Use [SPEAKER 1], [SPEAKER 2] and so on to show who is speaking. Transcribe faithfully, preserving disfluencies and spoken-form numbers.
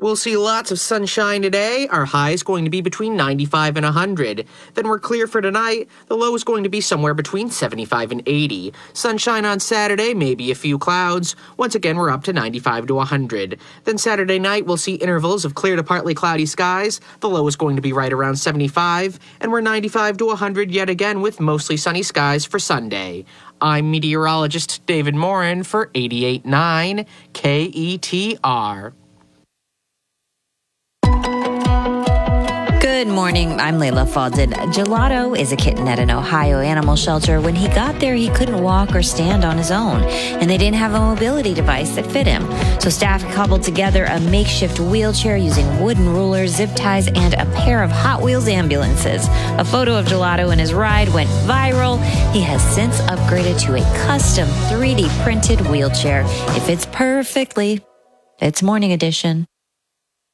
[SPEAKER 1] We'll see lots of sunshine today. Our high is going to be between ninety-five and one hundred. Then we're clear for tonight. The low is going to be somewhere between seventy-five and eighty. Sunshine on Saturday, maybe a few clouds. Once again, we're up to ninety-five to one hundred. Then Saturday night, we'll see intervals of clear to partly cloudy skies. The low is going to be right around seventy-five. And we're ninety-five to one hundred yet again with mostly sunny skies for Sunday. I'm meteorologist David Morin for eighty-eight point nine K E T R.
[SPEAKER 2] Good morning, I'm Layla Faldin. Gelato is a kitten at an Ohio animal shelter. When he got there, he couldn't walk or stand on his own, and they didn't have a mobility device that fit him. So staff cobbled together a makeshift wheelchair using wooden rulers, zip ties, and a pair of Hot Wheels ambulances. A photo of Gelato and his ride went viral. He has since upgraded to a custom three D printed wheelchair. It fits perfectly. It's Morning Edition.